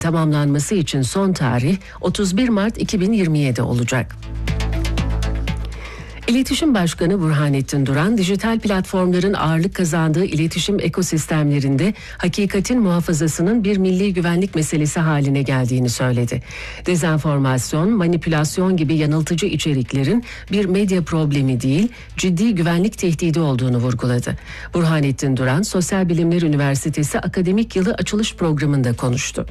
tamamlanması için son tarih 31 Mart 2027 olacak. İletişim Başkanı Burhanettin Duran, dijital platformların ağırlık kazandığı iletişim ekosistemlerinde hakikatin muhafazasının bir milli güvenlik meselesi haline geldiğini söyledi. Dezenformasyon, manipülasyon gibi yanıltıcı içeriklerin bir medya problemi değil, ciddi güvenlik tehdidi olduğunu vurguladı. Burhanettin Duran, Sosyal Bilimler Üniversitesi Akademik Yılı açılış programında konuştu.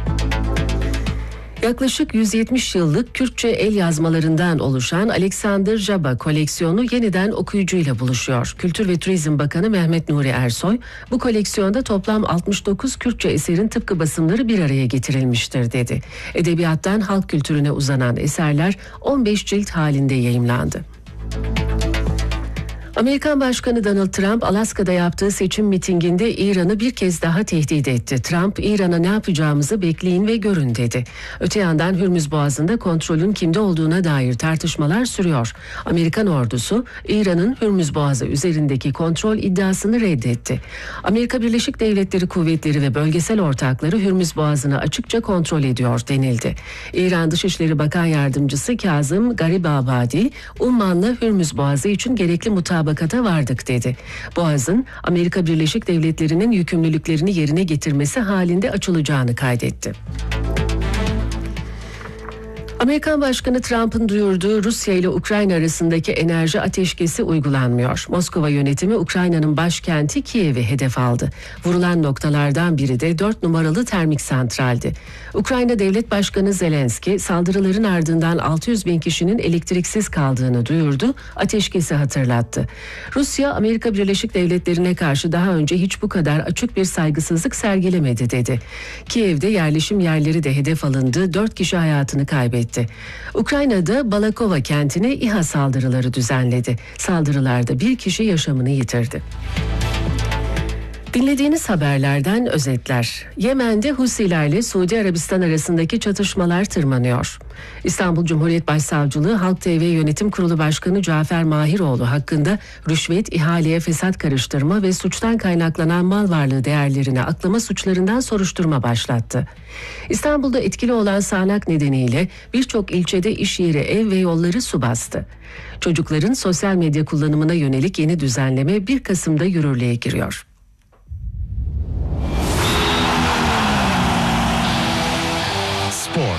Yaklaşık 170 yıllık Kürtçe el yazmalarından oluşan Alexander Jaba koleksiyonu yeniden okuyucuyla buluşuyor. Kültür ve Turizm Bakanı Mehmet Nuri Ersoy, bu koleksiyonda toplam 69 Kürtçe eserin tıpkı basımları bir araya getirilmiştir dedi. Edebiyattan halk kültürüne uzanan eserler 15 cilt halinde yayımlandı. Amerikan Başkanı Donald Trump, Alaska'da yaptığı seçim mitinginde İran'ı bir kez daha tehdit etti. Trump, İran'a ne yapacağımızı bekleyin ve görün dedi. Öte yandan Hürmüz Boğazı'nda kontrolün kimde olduğuna dair tartışmalar sürüyor. Amerikan ordusu, İran'ın Hürmüz Boğazı üzerindeki kontrol iddiasını reddetti. Amerika Birleşik Devletleri kuvvetleri ve bölgesel ortakları Hürmüz Boğazı'nı açıkça kontrol ediyor denildi. İran Dışişleri Bakan Yardımcısı Kazım Garibabadi, Umman'la Hürmüz Boğazı için gerekli mutabakata vardık dedi. Boğaz'ın Amerika Birleşik Devletleri'nin yükümlülüklerini yerine getirmesi halinde açılacağını kaydetti. Amerikan Başkanı Trump'ın duyurduğu Rusya ile Ukrayna arasındaki enerji ateşkesi uygulanmıyor. Moskova yönetimi Ukrayna'nın başkenti Kiev'i hedef aldı. Vurulan noktalardan biri de 4 numaralı termik santraldi. Ukrayna Devlet Başkanı Zelenski, saldırıların ardından 600 bin kişinin elektriksiz kaldığını duyurdu, ateşkesi hatırlattı. Rusya, Amerika Birleşik Devletleri'ne karşı daha önce hiç bu kadar açık bir saygısızlık sergilemedi dedi. Kiev'de yerleşim yerleri de hedef alındı, 4 kişi hayatını kaybetti. Ukrayna'da Balakova kentine İHA saldırıları düzenledi. Saldırılarda bir kişi yaşamını yitirdi. Dinlediğiniz haberlerden özetler. Yemen'de Husilerle Suudi Arabistan arasındaki çatışmalar tırmanıyor. İstanbul Cumhuriyet Başsavcılığı Halk TV Yönetim Kurulu Başkanı Cafer Mahiroğlu hakkında rüşvet, ihaleye fesat karıştırma ve suçtan kaynaklanan mal varlığı değerlerini aklama suçlarından soruşturma başlattı. İstanbul'da etkili olan sağanak nedeniyle birçok ilçede iş yeri, ev ve yolları su bastı. Çocukların sosyal medya kullanımına yönelik yeni düzenleme 1 Kasım'da yürürlüğe giriyor. Spor.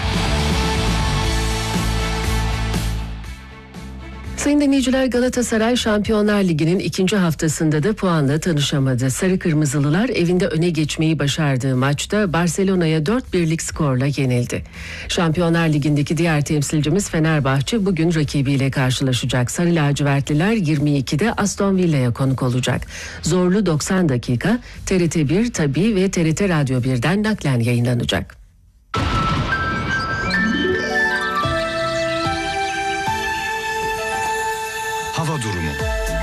Sayın dinleyiciler, Galatasaray Şampiyonlar Ligi'nin 2. haftasında da puanla tanışamadı. Sarı Kırmızılılar evinde öne geçmeyi başardığı maçta Barcelona'ya 4-1'lik skorla yenildi. Şampiyonlar Ligi'ndeki diğer temsilcimiz Fenerbahçe bugün rakibiyle karşılaşacak. Sarı lacivertliler 22'de Aston Villa'ya konuk olacak. Zorlu 90 dakika TRT1, Tabii ve TRT Radyo 1'den naklen yayınlanacak. Hava durumu.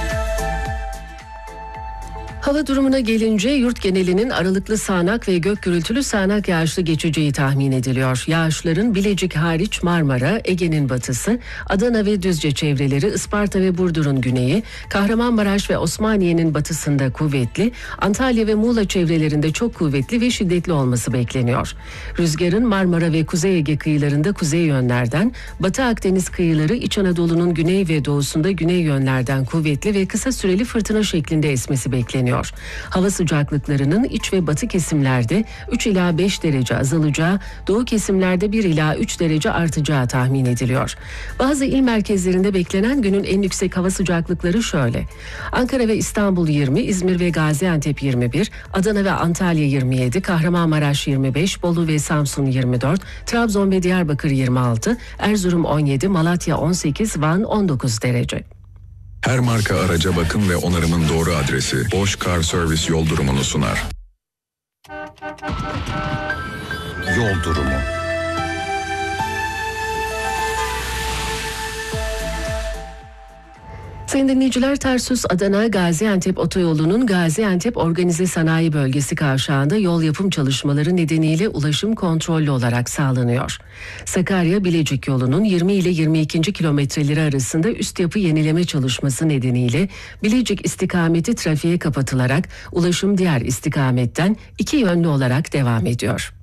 Hava durumuna gelince yurt genelinin aralıklı sağanak ve gök gürültülü sağanak yağışlı geçeceği tahmin ediliyor. Yağışların Bilecik hariç Marmara, Ege'nin batısı, Adana ve Düzce çevreleri, Isparta ve Burdur'un güneyi, Kahramanmaraş ve Osmaniye'nin batısında kuvvetli, Antalya ve Muğla çevrelerinde çok kuvvetli ve şiddetli olması bekleniyor. Rüzgarın Marmara ve Kuzey Ege kıyılarında kuzey yönlerden, Batı Akdeniz kıyıları, İç Anadolu'nun güney ve doğusunda güney yönlerden kuvvetli ve kısa süreli fırtına şeklinde esmesi bekleniyor. Hava sıcaklıklarının iç ve batı kesimlerde 3 ila 5 derece azalacağı, doğu kesimlerde 1 ila 3 derece artacağı tahmin ediliyor. Bazı il merkezlerinde beklenen günün en yüksek hava sıcaklıkları şöyle: Ankara ve İstanbul 20, İzmir ve Gaziantep 21, Adana ve Antalya 27, Kahramanmaraş 25, Bolu ve Samsun 24, Trabzon ve Diyarbakır 26, Erzurum 17, Malatya 18, Van 19 derece. Her marka araca bakım ve onarımın doğru adresi Bosch Car Service yol durumunu sunar. Yol durumu. Sayın dinleyiciler, Tarsus-Adana Gaziantep otoyolunun Gaziantep Organize Sanayi Bölgesi kavşağında yol yapım çalışmaları nedeniyle ulaşım kontrollü olarak sağlanıyor. Sakarya-Bilecik yolunun 20 ile 22. kilometreleri arasında üst yapı yenileme çalışması nedeniyle Bilecik istikameti trafiğe kapatılarak ulaşım diğer istikametten 2 yönlü olarak devam ediyor.